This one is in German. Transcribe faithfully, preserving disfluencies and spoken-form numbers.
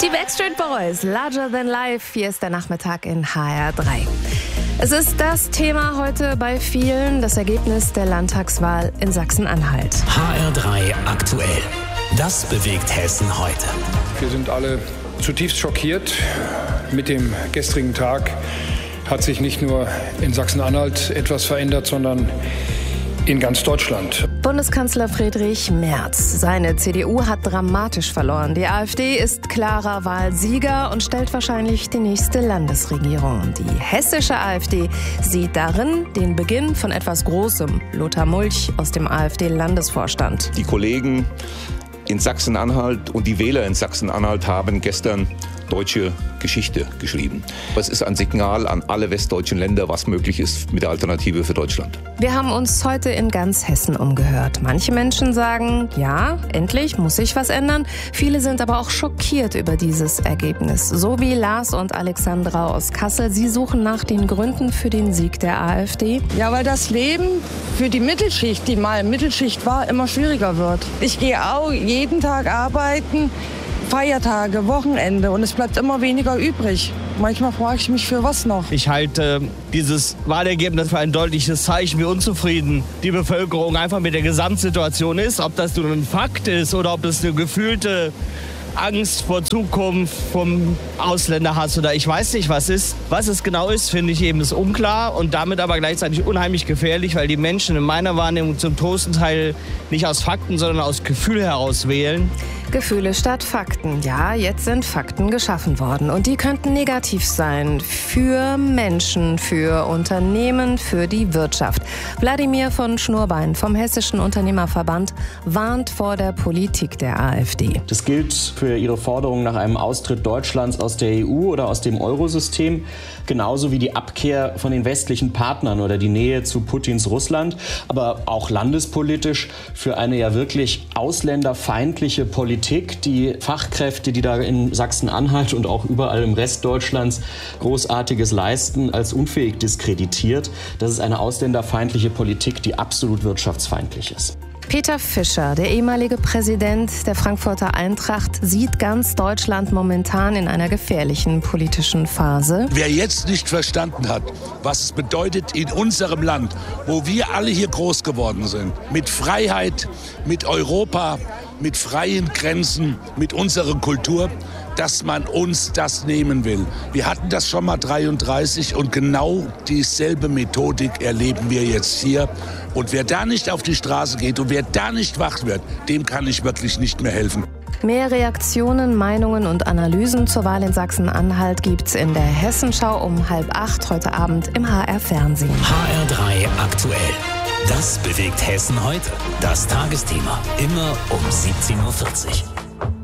Die Backstreet Boys, Larger Than Life, hier ist der Nachmittag in H R drei. Es ist das Thema heute bei vielen, das Ergebnis der Landtagswahl in Sachsen-Anhalt. H R drei aktuell. Das bewegt Hessen heute. Wir sind alle zutiefst schockiert. Mit dem gestrigen Tag hat sich nicht nur in Sachsen-Anhalt etwas verändert, sondern in ganz Deutschland. Bundeskanzler Friedrich Merz. Seine C D U hat dramatisch verloren. Die AfD ist klarer Wahlsieger und stellt wahrscheinlich die nächste Landesregierung. Die hessische AfD sieht darin den Beginn von etwas Großem. Lothar Mulch aus dem AfD-Landesvorstand. Die Kollegen in Sachsen-Anhalt und die Wähler in Sachsen-Anhalt haben gestern deutsche Geschichte geschrieben. Es ist ein Signal an alle westdeutschen Länder, was möglich ist mit der Alternative für Deutschland. Wir haben uns heute in ganz Hessen umgehört. Manche Menschen sagen, ja, endlich muss sich was ändern. Viele sind aber auch schockiert über dieses Ergebnis. So wie Lars und Alexandra aus Kassel. Sie suchen nach den Gründen für den Sieg der AfD. Ja, weil das Leben für die Mittelschicht, die mal Mittelschicht war, immer schwieriger wird. Ich gehe auch jeden Tag arbeiten, Feiertage, Wochenende und es bleibt immer weniger übrig. Manchmal frage ich mich, für was noch? Ich halte dieses Wahlergebnis für ein deutliches Zeichen, wie unzufrieden die Bevölkerung einfach mit der Gesamtsituation ist. Ob das nun ein Fakt ist oder ob es eine gefühlte Angst vor Zukunft, vom Ausländerhass oder ich weiß nicht, was ist. Was es genau ist, finde ich eben ist unklar und damit aber gleichzeitig unheimlich gefährlich, weil die Menschen in meiner Wahrnehmung zum großen Teil nicht aus Fakten, sondern aus Gefühl heraus wählen. Gefühle statt Fakten. Ja, jetzt sind Fakten geschaffen worden und die könnten negativ sein für Menschen, für Unternehmen, für die Wirtschaft. Wladimir von Schnurbein vom Hessischen Unternehmerverband warnt vor der Politik der AfD. Das gilt für ihre Forderung nach einem Austritt Deutschlands aus der E U oder aus dem Eurosystem, genauso wie die Abkehr von den westlichen Partnern oder die Nähe zu Putins Russland, aber auch landespolitisch für eine ja wirklich ausländerfeindliche Politik. Die Fachkräfte, die da in Sachsen-Anhalt und auch überall im Rest Deutschlands Großartiges leisten, als unfähig diskreditiert. Das ist eine ausländerfeindliche Politik, die absolut wirtschaftsfeindlich ist. Peter Fischer, der ehemalige Präsident der Frankfurter Eintracht, sieht ganz Deutschland momentan in einer gefährlichen politischen Phase. Wer jetzt nicht verstanden hat, was es bedeutet in unserem Land, wo wir alle hier groß geworden sind, mit Freiheit, mit Europa, mit freien Grenzen, mit unserer Kultur, dass man uns das nehmen will. Wir hatten das schon mal dreiunddreißig und genau dieselbe Methodik erleben wir jetzt hier. Und wer da nicht auf die Straße geht und wer da nicht wach wird, dem kann ich wirklich nicht mehr helfen. Mehr Reaktionen, Meinungen und Analysen zur Wahl in Sachsen-Anhalt gibt's in der Hessenschau um halb acht heute Abend im H R-Fernsehen. H R drei aktuell. Das bewegt Hessen heute. Das Tagesthema. Immer um siebzehn Uhr vierzig.